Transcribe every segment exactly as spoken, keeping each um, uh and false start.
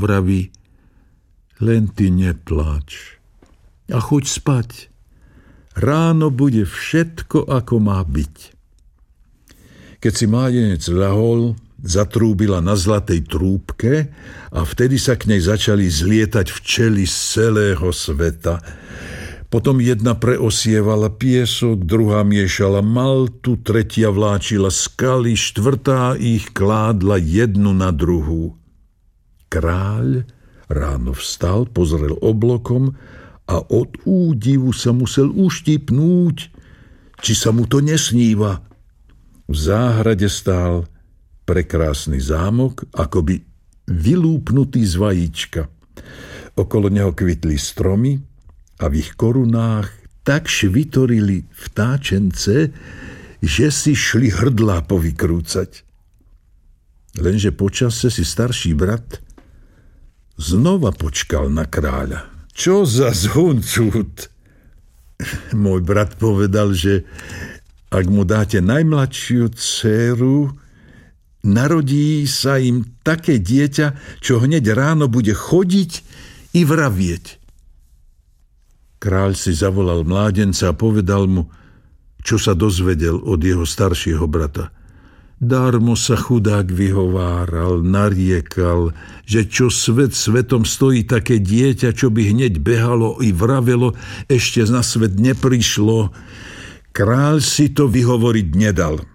vraví: len ty nepláč a choď spať. Ráno bude všetko, ako má byť. Keď si mládenec ľahol, zatrúbila na zlatej trúbke a vtedy sa k nej začali zlietať včely z celého sveta. Potom jedna preosievala piesok, druhá miešala maltu, tretia vláčila skaly, štvrtá ich kládla jednu na druhú. Kráľ ráno vstal, pozrel oblokom a od údivu sa musel uštipnúť, či sa mu to nesníva. V záhrade stál prekrásny zámok, akoby vylúpnutý z vajíčka. Okolo neho kvitli stromy a v ich korunách tak švitorili vtáčence, že si šli hrdlá povykrúcať. Lenže počase si starší brat znova počkal na kráľa. Čo za zhuncút? Môj brat povedal, že ak mu dáte najmladšiu dcéru, narodí sa im také dieťa, čo hneď ráno bude chodiť i vravieť. Kráľ si zavolal mládenca a povedal mu, čo sa dozvedel od jeho staršieho brata. Darmo sa chudák vyhováral, nariekal, že čo svet svetom stojí také dieťa, čo by hneď behalo i vravelo, ešte na svet neprišlo. Kráľ si to vyhovoriť nedal.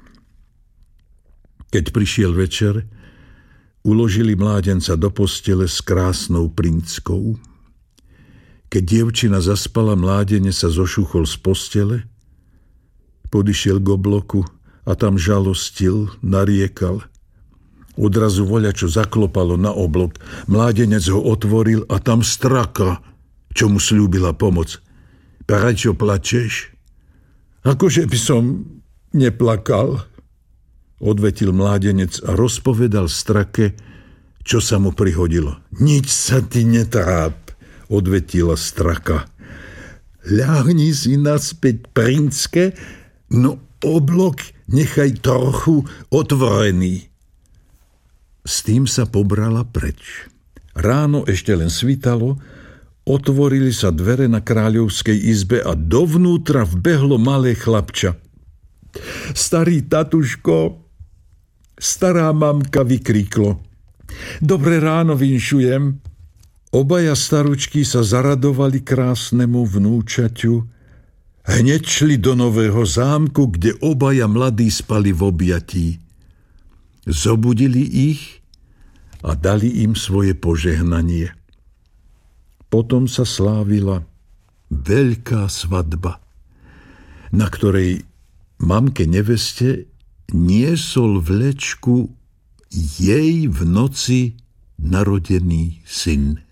Keď prišiel večer, uložili mládenca do postele s krásnou princkou. Keď dievčina zaspala, mládenec sa zošuchol z postele, podišiel k obloku a tam žalostil, nariekal. Odrazu voľačo zaklopalo na oblok. Mládenec ho otvoril a tam straka, čo mu sľúbila pomoc. Prečo plačeš? Akože by som neplakal, odvetil mládenec a rozpovedal strake, čo sa mu prihodilo. Nič sa ty netráp, odvetila straka. Ľahni si naspäť, princké, no oblok nechaj trochu otvorený. S tým sa pobrala preč. Ráno ešte len svitalo, otvorili sa dvere na kráľovskej izbe a dovnútra vbehlo malé chlapča. Starý tatuško, stará mamka, vykríklo. Dobré ráno vinšujem. Obaja staručky sa zaradovali krásnemu vnúčaťu. Hneď šli do nového zámku, kde obaja mladí spali v objatí. Zobudili ich a dali im svoje požehnanie. Potom sa slávila veľká svadba, na ktorej mamke neveste niesol vlečku jej v noci narodený syn.